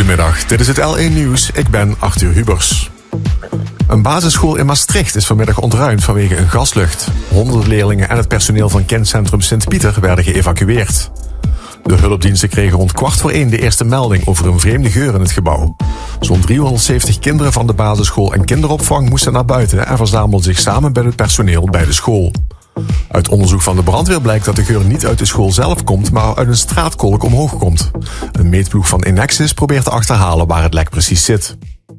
Goedemiddag, dit is het L1 Nieuws. Ik ben Arthur Hubers. Een basisschool in Maastricht is vanmiddag ontruimd vanwege een gaslucht. Honderden leerlingen en het personeel van kindcentrum Sint-Pieter werden geëvacueerd. De hulpdiensten kregen rond 1:15 de eerste melding over een vreemde geur in het gebouw. Zo'n 370 kinderen van de basisschool en kinderopvang moesten naar buiten en verzamelden zich samen bij het personeel bij de school. Uit onderzoek van de brandweer blijkt dat de geur niet uit de school zelf komt, maar uit een straatkolk omhoog komt. Een meetploeg van Enexis probeert te achterhalen waar het lek precies zit.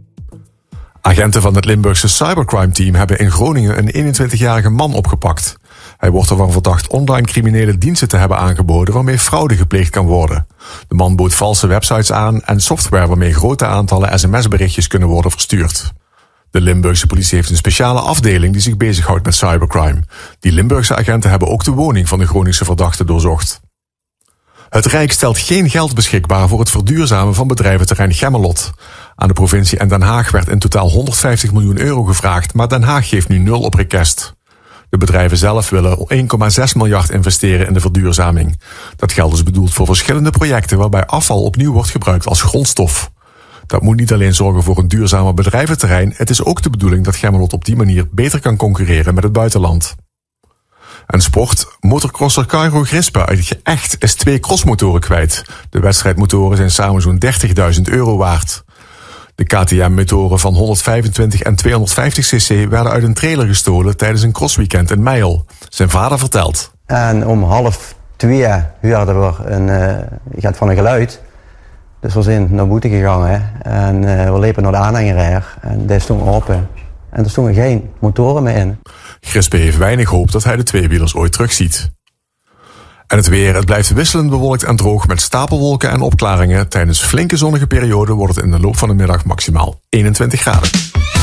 Agenten van het Limburgse cybercrime-team hebben in Groningen een 21-jarige man opgepakt. Hij wordt ervan verdacht online criminele diensten te hebben aangeboden waarmee fraude gepleegd kan worden. De man bood valse websites aan en software waarmee grote aantallen sms-berichtjes kunnen worden verstuurd. De Limburgse politie heeft een speciale afdeling die zich bezighoudt met cybercrime. Die Limburgse agenten hebben ook de woning van de Groningse verdachte doorzocht. Het Rijk stelt geen geld beschikbaar voor het verduurzamen van bedrijventerrein Gemmelot. Aan de provincie en Den Haag werd in totaal 150 miljoen euro gevraagd, maar Den Haag geeft nu 0 op request. De bedrijven zelf willen 1,6 miljard investeren in de verduurzaming. Dat geld is bedoeld voor verschillende projecten waarbij afval opnieuw wordt gebruikt als grondstof. Dat moet niet alleen zorgen voor een duurzamer bedrijventerrein, het is ook de bedoeling dat Gemmelot op die manier beter kan concurreren met het buitenland. En sport. Motocrosser Cairo Grispe uit Echt is 2 crossmotoren kwijt. De wedstrijdmotoren zijn samen zo'n €30.000 waard. De KTM-motoren van 125 en 250 cc werden uit een trailer gestolen tijdens een crossweekend in Meijel. Zijn vader vertelt. En om 1:30 hoorden we een van een geluid. Dus we zijn naar buiten gegaan en we liepen naar de aanhangerij en die stond open. En er stonden geen motoren meer in. Grispe heeft weinig hoop dat hij de tweewielers ooit terugziet. En het weer, het blijft wisselend bewolkt en droog met stapelwolken en opklaringen. Tijdens flinke zonnige perioden wordt het in de loop van de middag maximaal 21 graden.